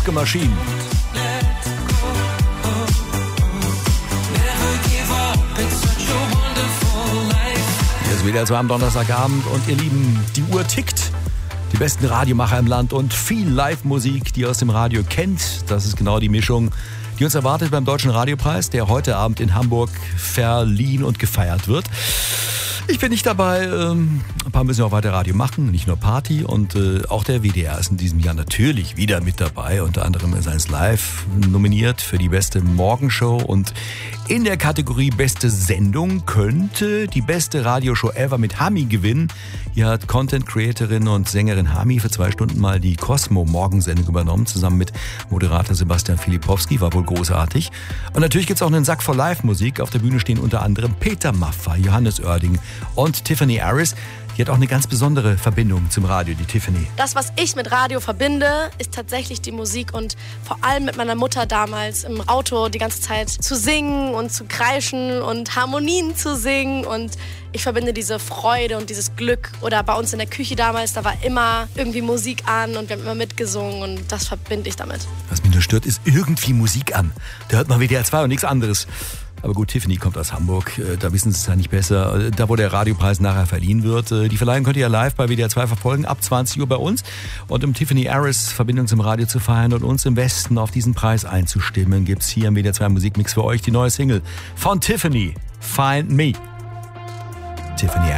Disco Machine. Hier ist wieder so am Donnerstagabend und ihr Lieben, die Uhr tickt. Die besten Radiomacher im Land und viel Live-Musik, die ihr aus dem Radio kennt. Das ist genau die Mischung, die uns erwartet beim Deutschen Radiopreis, der heute Abend in Hamburg verliehen und gefeiert wird. Ich bin nicht dabei, ein paar müssen auch weiter Radio machen, nicht nur Party. Und auch der WDR ist in diesem Jahr natürlich wieder mit dabei. Unter anderem ist 1 Live nominiert für die beste Morgenshow. Und in der Kategorie beste Sendung könnte die beste Radioshow ever mit Hami gewinnen. Hier hat Content-Creatorin und Sängerin Hami für 2 Stunden mal die Cosmo-Morgensendung übernommen, zusammen mit Moderator Sebastian Filipowski, war wohl großartig. Und natürlich gibt's auch einen Sack voll Live-Musik. Auf der Bühne stehen unter anderem Peter Maffay, Johannes Oerding und Tiffany Harris. Die hat auch eine ganz besondere Verbindung zum Radio, die Tiffany. Das, was ich mit Radio verbinde, ist tatsächlich die Musik und vor allem mit meiner Mutter damals im Auto die ganze Zeit zu singen und zu kreischen und Harmonien zu singen. Und ich verbinde diese Freude und dieses Glück. Oder bei uns in der Küche damals, da war immer irgendwie Musik an und wir haben immer mitgesungen und das verbinde ich damit. Was mich nur stört, ist irgendwie Musik an. Da hört man WDR 2 und nichts anderes. Aber gut, Tiffany kommt aus Hamburg, da wissen sie es ja nicht besser. Da, wo der Radiopreis nachher verliehen wird. Die Verleihung könnt ihr ja live bei WDR 2 verfolgen, ab 20 Uhr bei uns. Und um Tiffany Harris Verbindung zum Radio zu feiern und uns im Westen auf diesen Preis einzustimmen, gibt's hier im WDR 2 Musikmix für euch die neue Single von Tiffany, Find Me. Tiffany